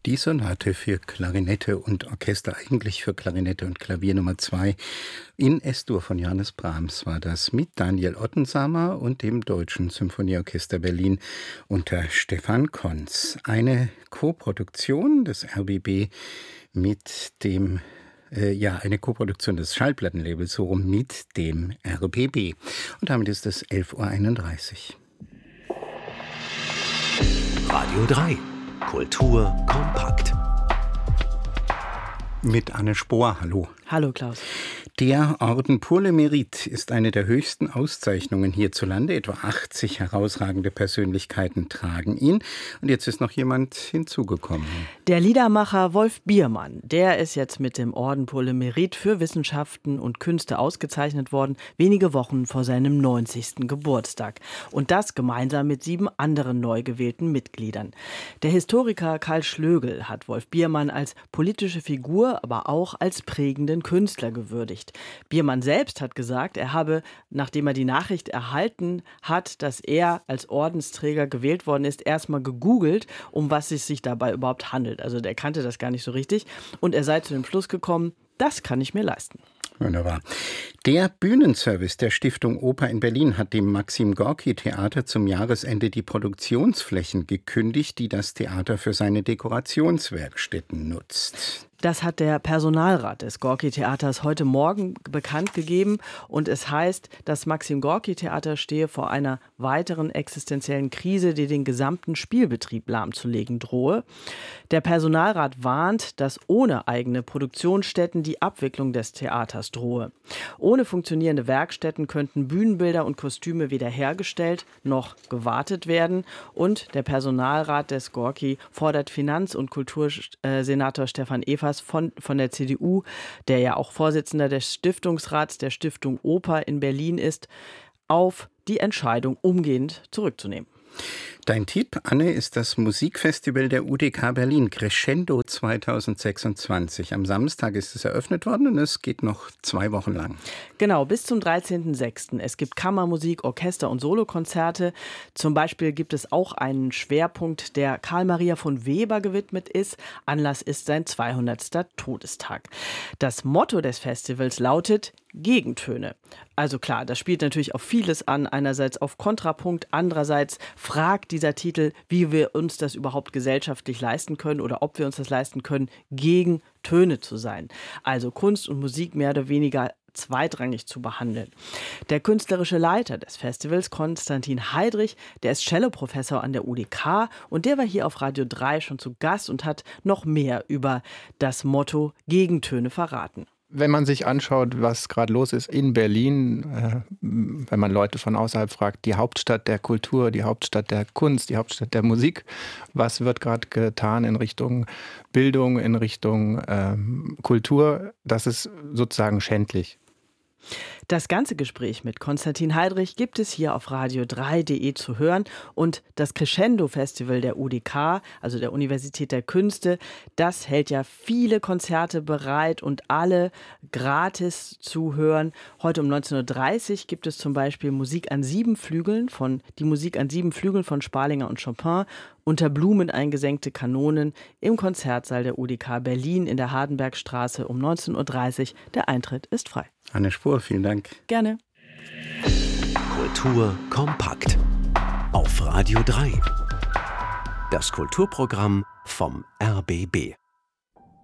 Die Sonate für Klarinette und Orchester, eigentlich für Klarinette und Klavier Nummer 2 in S-Dur von Johannes Brahms war das mit Daniel Ottensamer und dem Deutschen Symphonieorchester Berlin unter Stefan Konz. Eine Koproduktion des RBB mit dem eine Koproduktion des Schallplattenlabels so rum mit dem RBB. Und damit ist es 11:31 Uhr. Radio 3. Kultur kompakt. Mit Anne Spohr, hallo. Hallo Klaus. Der Orden Pour le Mérite ist eine der höchsten Auszeichnungen hierzulande. Etwa 80 herausragende Persönlichkeiten tragen ihn. Und jetzt ist noch jemand hinzugekommen. Der Liedermacher Wolf Biermann, der ist jetzt mit dem Orden Pour le Mérite für Wissenschaften und Künste ausgezeichnet worden, wenige Wochen vor seinem 90. Geburtstag. Und das gemeinsam mit 7 anderen neu gewählten Mitgliedern. Der Historiker Karl Schlögl hat Wolf Biermann als politische Figur, aber auch als prägenden Künstler gewürdigt. Biermann selbst hat gesagt, er habe, nachdem er die Nachricht erhalten hat, dass er als Ordensträger gewählt worden ist, erstmal gegoogelt, um was es sich dabei überhaupt handelt. Also der kannte das gar nicht so richtig und er sei zu dem Schluss gekommen, das kann ich mir leisten. Wunderbar. Der Bühnenservice der Stiftung Oper in Berlin hat dem Maxim-Gorki-Theater zum Jahresende die Produktionsflächen gekündigt, die das Theater für seine Dekorationswerkstätten nutzt. Das hat der Personalrat des Gorki-Theaters heute Morgen bekannt gegeben. Und es heißt, das Maxim-Gorki-Theater stehe vor einer weiteren existenziellen Krise, die den gesamten Spielbetrieb lahmzulegen drohe. Der Personalrat warnt, dass ohne eigene Produktionsstätten die Abwicklung des Theaters drohe. Ohne funktionierende Werkstätten könnten Bühnenbilder und Kostüme weder hergestellt noch gewartet werden. Und der Personalrat des Gorki fordert Finanz- und Kultursenator Stefan Evers von der CDU, der ja auch Vorsitzender des Stiftungsrats der Stiftung Oper in Berlin ist, auf, die Entscheidung umgehend zurückzunehmen. Dein Tipp, Anne, ist das Musikfestival der UDK Berlin, Crescendo 2026. Am Samstag ist es eröffnet worden und es geht noch 2 Wochen lang. Genau, bis zum 13.06. Es gibt Kammermusik, Orchester- und Solokonzerte. Zum Beispiel gibt es auch einen Schwerpunkt, der Karl Maria von Weber gewidmet ist. Anlass ist sein 200. Todestag. Das Motto des Festivals lautet Gegentöne. Also klar, das spielt natürlich auf vieles an. Einerseits auf Kontrapunkt, andererseits fragt dieser Titel, wie wir uns das überhaupt gesellschaftlich leisten können oder ob wir uns das leisten können, Gegentöne zu sein. Also Kunst und Musik mehr oder weniger zweitrangig zu behandeln. Der künstlerische Leiter des Festivals, Konstantin Heidrich, der ist Celloprofessor an der UDK und der war hier auf Radio 3 schon zu Gast und hat noch mehr über das Motto Gegentöne verraten. Wenn man sich anschaut, was gerade los ist in Berlin, wenn man Leute von außerhalb fragt, die Hauptstadt der Kultur, die Hauptstadt der Kunst, die Hauptstadt der Musik, was wird gerade getan in Richtung Bildung, in Richtung Kultur, das ist sozusagen schändlich. Das ganze Gespräch mit Konstantin Heidrich gibt es hier auf radio3.de zu hören und das Crescendo-Festival der UDK, also der Universität der Künste, das hält ja viele Konzerte bereit und alle gratis zu hören. Heute um 19:30 Uhr gibt es zum Beispiel die Musik an 7 Flügeln von Sparlinger und Chopin, unter Blumen eingesenkte Kanonen im Konzertsaal der UDK Berlin in der Hardenbergstraße um 19:30 Uhr. Der Eintritt ist frei. Anne Spohr, vielen Dank. Gerne. Kultur kompakt. Auf Radio 3. Das Kulturprogramm vom RBB.